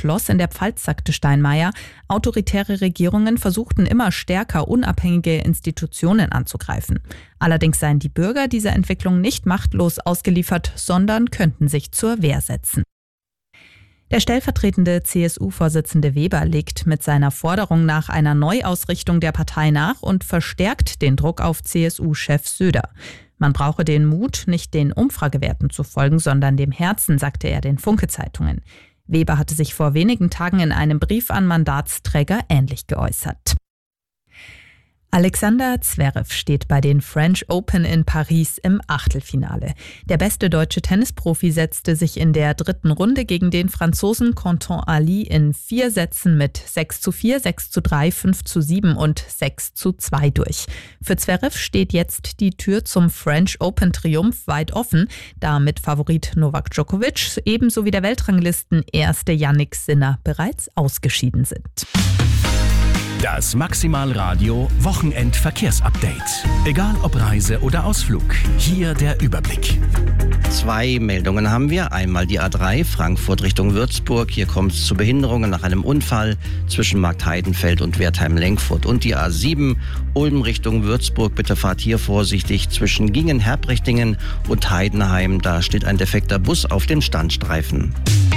Schloss in der Pfalz, sagte Steinmeier. Autoritäre Regierungen versuchten immer stärker, unabhängige Institutionen anzugreifen. Allerdings seien die Bürger dieser Entwicklung nicht machtlos ausgeliefert, sondern könnten sich zur Wehr setzen. Der stellvertretende CSU-Vorsitzende Weber legt mit seiner Forderung nach einer Neuausrichtung der Partei nach und verstärkt den Druck auf CSU-Chef Söder. Man brauche den Mut, nicht den Umfragewerten zu folgen, sondern dem Herzen, sagte er den Funke-Zeitungen. Weber hatte sich vor wenigen Tagen in einem Brief an Mandatsträger ähnlich geäußert. Alexander Zverev steht bei den French Open in Paris im Achtelfinale. Der beste deutsche Tennisprofi setzte sich in der dritten Runde gegen den Franzosen Quentin Ali in 4 Sätzen mit 6:4, 6:3, 5:7 und 6:2 durch. Für Zverev steht jetzt die Tür zum French Open Triumph weit offen, da Mitfavorit Novak Djokovic ebenso wie der Weltranglisten-Erste Jannik Sinner bereits ausgeschieden sind. Das Maximalradio Wochenendverkehrsupdate. Egal ob Reise oder Ausflug, hier der Überblick. 2 Meldungen haben wir. Einmal die A3 Frankfurt Richtung Würzburg. Hier kommt es zu Behinderungen nach einem Unfall zwischen Marktheidenfeld und Wertheim-Lenkfurt. Und die A7 Ulm Richtung Würzburg. Bitte fahrt hier vorsichtig zwischen Gingen-Herbrichtingen und Heidenheim. Da steht ein defekter Bus auf dem Standstreifen.